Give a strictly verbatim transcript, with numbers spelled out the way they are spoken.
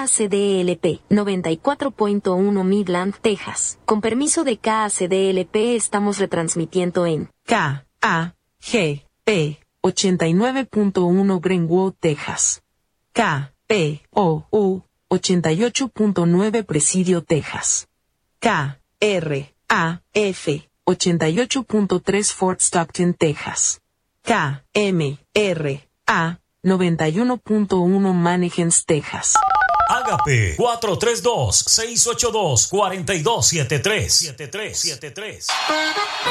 C D L P, noventa y cuatro punto uno Midland, Texas. Con permiso de K A C D L P estamos retransmitiendo en K A G P ochenta y nueve punto uno Greenwood, Texas. K P O U ochenta y ocho punto nueve Presidio, Texas. K R A F ochenta y ocho punto tres Fort Stockton, Texas. K M R A noventa y uno punto uno Mannequins, Texas. Ágape cuatro tres dos, seis ocho dos, cuatro dos siete tres.